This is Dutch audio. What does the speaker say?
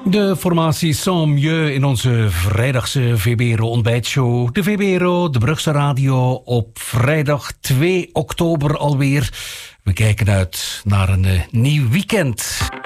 De formatie Sans-Mieux in onze vrijdagse VBRO ontbijtshow. De VBRO, de Brugse Radio, op vrijdag 2 oktober alweer. We kijken uit naar een nieuw weekend.